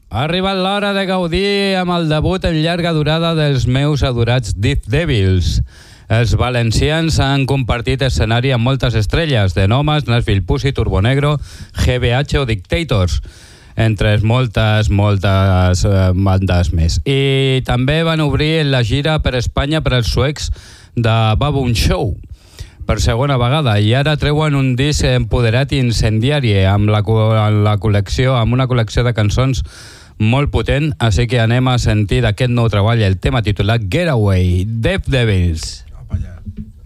Ha arribat l'hora de gaudir amb el debut en llarga durada dels meus adorats Deaf Devils. Els valencians han compartit escenari amb moltes estrelles, de Nomas, Nashville Pussy, Turbonegro, GBH o Dictators, entre moltes bandes més. I també van obrir la gira per Espanya per als suecs de Baboon Show per segona vegada, i ara treuen un disc empoderat i incendiari amb una col·lecció de cançons molt potent, així que anem a sentir d'aquest nou treball el tema titulat Getaway, Deaf Devils. Opa, ja.